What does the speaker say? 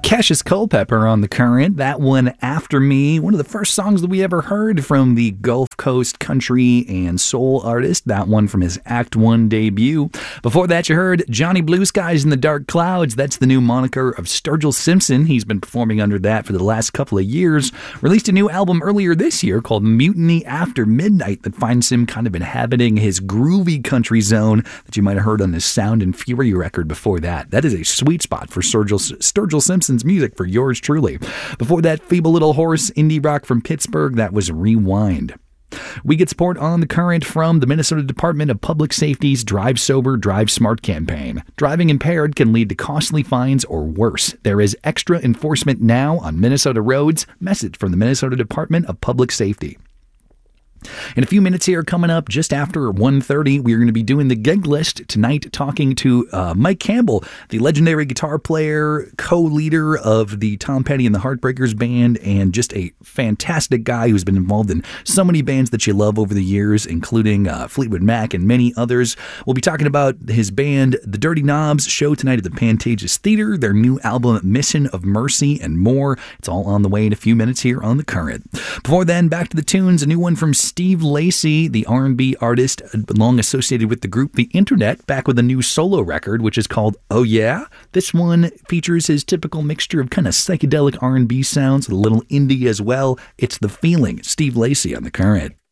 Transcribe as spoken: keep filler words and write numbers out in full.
Cassius Culpepper on The Current. That one, After Me, one of the first songs that we ever heard from the Gulf Coast country and soul artist. That one from his Act One debut. Before that, you heard Johnny Blue Skies in the Dark Clouds. That's the new moniker of Sturgill Simpson. He's been performing under that for the last couple of years. Released a new album earlier this year called Mutiny After Midnight that finds him kind of inhabiting his groovy country zone that you might have heard on his Sound and Fury record before that. That is a sweet spot for Sturgill, Sturgill Simpson music for yours truly. Before that, Feeble Little Horse, indie rock from Pittsburgh, that was Rewind. We get support on The Current from the Minnesota Department of Public Safety's Drive Sober, Drive Smart campaign. Driving impaired can lead to costly fines or worse. There is extra enforcement now on Minnesota roads. Message from the Minnesota Department of Public Safety. In a few minutes here, coming up just after one thirty, we're going to be doing the gig list tonight, talking to uh, Mike Campbell, the legendary guitar player, co-leader of the Tom Petty and the Heartbreakers band, and just a fantastic guy who's been involved in so many bands that you love over the years, including uh, Fleetwood Mac and many others. We'll be talking about his band, The Dirty Knobs, show tonight at the Pantages Theater, their new album, Mission of Mercy, and more. It's all on the way in a few minutes here on The Current. Before then, back to the tunes, a new one from Steve Lacy, the R and B artist long associated with the group The Internet, back with a new solo record, which is called Oh Yeah. This one features his typical mixture of kind of psychedelic R and B sounds, a little indie as well. It's The Feeling. Steve Lacy on The Current.